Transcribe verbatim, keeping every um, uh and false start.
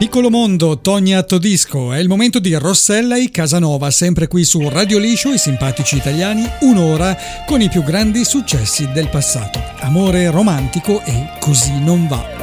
Piccolo mondo, Tonya Todisco, è il momento di Rossella e Casanova, sempre qui su Radio Liscio, i simpatici italiani, un'ora con i più grandi successi del passato. Amore romantico e Così non va.